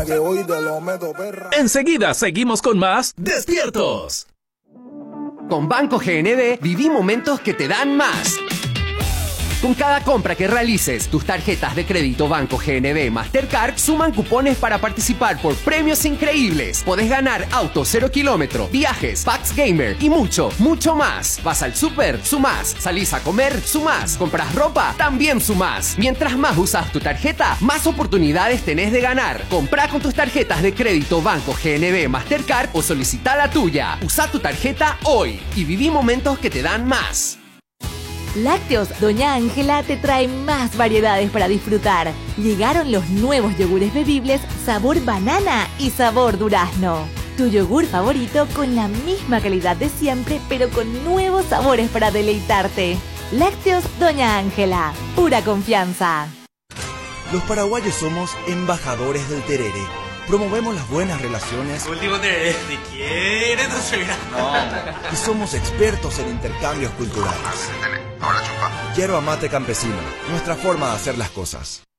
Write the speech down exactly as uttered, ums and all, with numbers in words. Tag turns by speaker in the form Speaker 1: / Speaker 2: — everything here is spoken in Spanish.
Speaker 1: Dame que hoy te lo meto, perra.
Speaker 2: Enseguida seguimos con más Despiertos.
Speaker 3: Con Banco G N B viví momentos que te dan más. Con cada compra que realices, tus tarjetas de crédito Banco G N B Mastercard suman cupones para participar por premios increíbles. Podés ganar auto cero kilómetro, viajes, packs gamer y mucho, mucho más. Vas al súper, sumás. Salís a comer, sumás. Compras ropa, también sumás. Mientras más usas tu tarjeta, más oportunidades tenés de ganar. Comprá con tus tarjetas de crédito Banco G N B Mastercard o solicita la tuya. Usa tu tarjeta hoy y viví momentos que te dan más.
Speaker 4: Lácteos Doña Ángela te trae más variedades para disfrutar. Llegaron los nuevos yogures bebibles sabor banana y sabor durazno. Tu yogur favorito con la misma calidad de siempre, pero con nuevos sabores para deleitarte. Lácteos Doña Ángela, pura confianza.
Speaker 5: Los paraguayos somos embajadores del tereré. Promovemos las buenas relaciones.
Speaker 6: Último tereré, ¿de quién es tu suegra?
Speaker 5: No. Y somos expertos en intercambios culturales. Yerba mate campesino, nuestra forma de hacer las cosas.